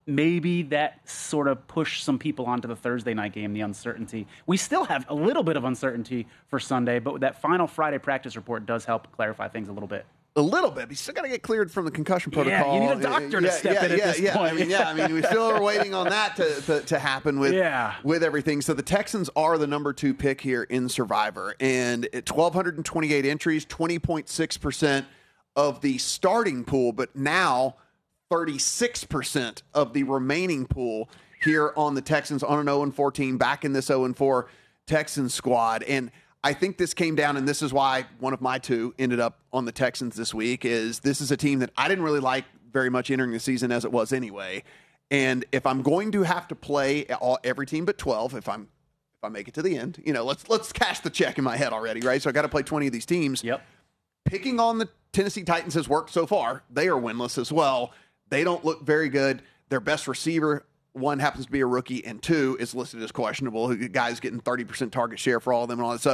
maybe that sort of pushed some people onto the Thursday night game, the uncertainty. We still have a little bit of uncertainty for Sunday, but that final Friday practice report does help clarify things a little bit. A little bit. But you still got to get cleared from the concussion protocol. Yeah, you need a doctor to step in at this point. I mean, we still are waiting on that to happen with everything. So the Texans are the number 2 pick here in Survivor. And at 1,228 entries, 20.6% of the starting pool, but now 36% of the remaining pool here on the Texans on an 0-14, back in this 0-4 Texans squad. And I think this came down, and this is why one of my 2 ended up on the Texans this week, is this is a team that I didn't really like very much entering the season as it was anyway. And if I'm going to have to play every team but 12, if I make it to the end, let's cash the check in my head already, right? So I got to play 20 of these teams. Yep. Picking on the Tennessee Titans has worked so far. They are winless as well. They don't look very good. Their best receiver, 1 happens to be a rookie, and 2 is listed as questionable. The guy's getting 30% target share for all of them and all that. So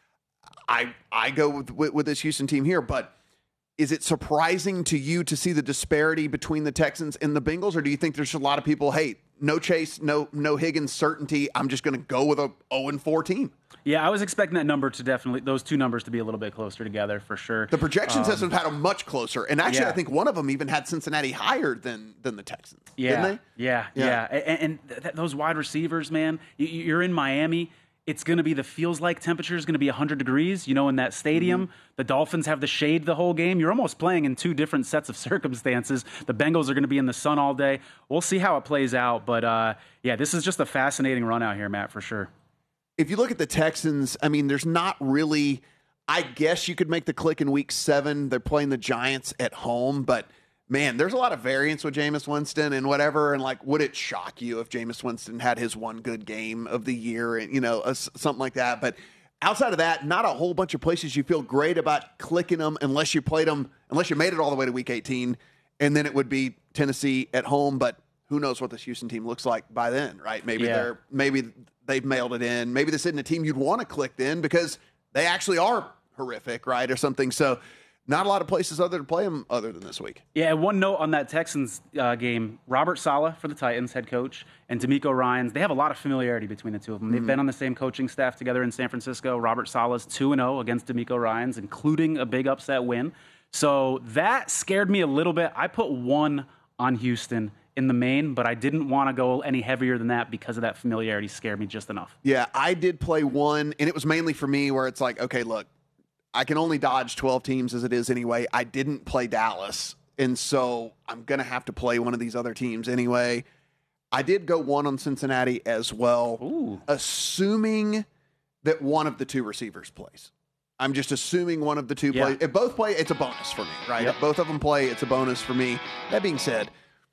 I go with this Houston team here, but is it surprising to you to see the disparity between the Texans and the Bengals, or do you think there's a lot of people, hey, no Chase, no Higgins certainty, I'm just going to go with a 0-4 team? Yeah, I was expecting that number to those 2 numbers to be a little bit closer together for sure. The projections have had them much closer. And actually, I think one of them even had Cincinnati higher than the Texans. Yeah, didn't they? Yeah. And those wide receivers, man, you're in Miami. It's going to be, the feels like temperature is going to be 100 degrees, in that stadium. Mm-hmm. The Dolphins have the shade the whole game. You're almost playing in 2 different sets of circumstances. The Bengals are going to be in the sun all day. We'll see how it plays out. But, this is just a fascinating run out here, Matt, for sure. If you look at the Texans, I mean, there's not really, I guess you could make the click in week 7. They're playing the Giants at home, but man, there's a lot of variance with Jameis Winston and whatever. And would it shock you if Jameis Winston had his 1 good game of the year and, something like that? But outside of that, not a whole bunch of places you feel great about clicking them unless you made it all the way to week 18. And then it would be Tennessee at home. But who knows what this Houston team looks like by then, right? Maybe they've mailed it in. Maybe this isn't a team you'd want to click in because they actually are horrific, right, or something. So not a lot of places other to play them other than this week. Yeah, and one note on that Texans game, Robert Saleh for the Titans, head coach, and D'Amico Ryans, they have a lot of familiarity between the 2 of them. They've been on the same coaching staff together in San Francisco. Robert Saleh's 2-0 against D'Amico Ryans, including a big upset win. So that scared me a little bit. I put 1 on Houston in the main, but I didn't want to go any heavier than that because of that familiarity scared me just enough. Yeah, I did play 1, and it was mainly for me where it's like, okay, look, I can only dodge 12 teams as it is anyway. I didn't play Dallas, and so I'm going to have to play one of these other teams anyway. I did go 1 on Cincinnati as well, assuming that one of the 2 receivers plays. I'm just assuming one of the 2 plays. If both play, it's a bonus for me, right? Yep. If both of them play, it's a bonus for me. That being said,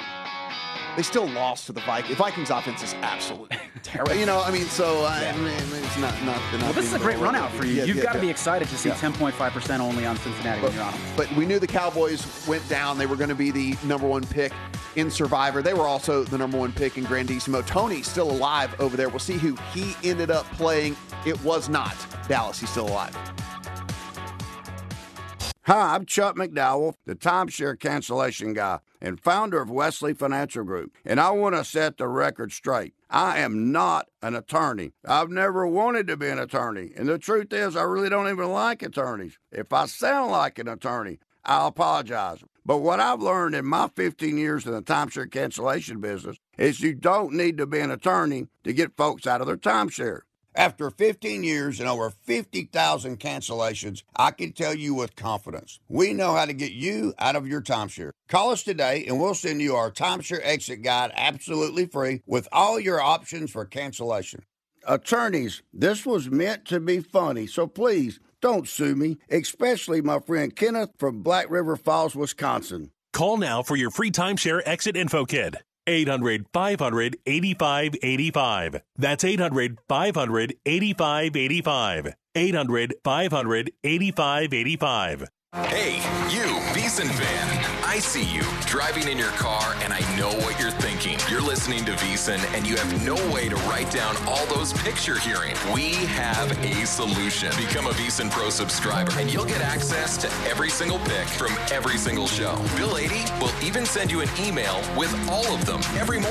they still lost to the Vikings. The Vikings offense is absolutely terrible. It's not well, this is a great run out for you. You've got to be excited to see 10.5% only on Cincinnati when you're on them. But we knew the Cowboys went down. They were going to be the number 1 pick in Survivor. They were also the number 1 pick in Grandissimo. Tony's still alive over there. We'll see who he ended up playing. It was not Dallas. He's still alive. Hi, I'm Chuck McDowell, the timeshare cancellation guy and founder of Wesley Financial Group, and I want to set the record straight. I am not an attorney. I've never wanted to be an attorney, and the truth is I really don't even like attorneys. If I sound like an attorney, I'll apologize. But what I've learned in my 15 years in the timeshare cancellation business is you don't need to be an attorney to get folks out of their timeshare. After 15 years and over 50,000 cancellations, I can tell you with confidence, we know how to get you out of your timeshare. Call us today and we'll send you our timeshare exit guide absolutely free with all your options for cancellation. Attorneys, this was meant to be funny, so please don't sue me, especially my friend Kenneth from Black River Falls, Wisconsin. Call now for your free timeshare exit info kit. 800-500-8585. That's 800-500-8585. 800-500-8585. Hey, you, VEASAN fan. I see you driving in your car, and I know what you're thinking. You're listening to VEASAN, and you have no way to write down all those picks you're hearing. We have a solution. Become a VEASAN Pro subscriber, and you'll get access to every single pick from every single show. Bill 80 will even send you an email with all of them every morning.